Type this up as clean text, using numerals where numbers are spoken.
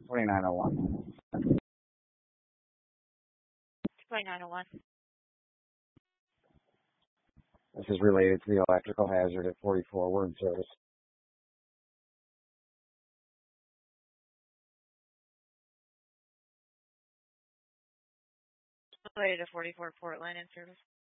2901. 2901. This is related to the electrical hazard at 44. We're in service. Related to 44 Portland in service.